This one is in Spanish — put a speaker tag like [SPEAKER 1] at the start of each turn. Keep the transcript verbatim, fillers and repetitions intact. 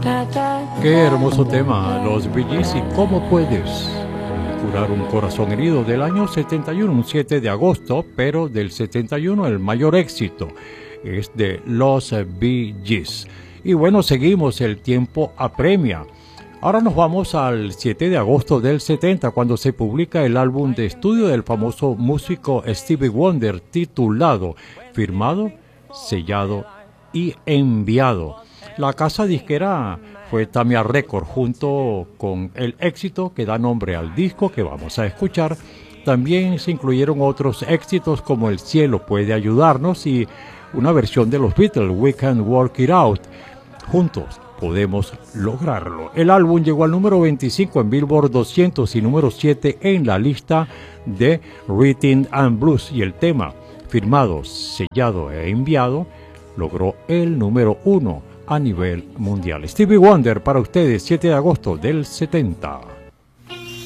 [SPEAKER 1] Qué hermoso tema, los Bee Gees y cómo puedes curar un corazón herido, del año setenta y uno, un siete de agosto, pero del setenta y uno el mayor éxito es de los Bee Gees. Y bueno, seguimos, el tiempo apremia. Ahora nos vamos al siete de agosto del setenta, cuando se publica el álbum de estudio del famoso músico Stevie Wonder, titulado Firmado, Sellado y Enviado. La casa disquera fue Tamia Records, junto con el éxito que da nombre al disco que vamos a escuchar. También se incluyeron otros éxitos como El cielo puede ayudarnos y una versión de los Beatles, We Can Work It Out. Juntos podemos lograrlo. El álbum llegó al número veinticinco en Billboard doscientos y número siete en la lista de Rhythm and Blues, y el tema Firmado, Sellado e Enviado logró el número uno a nivel mundial. Stevie Wonder para ustedes, siete de agosto del setenta.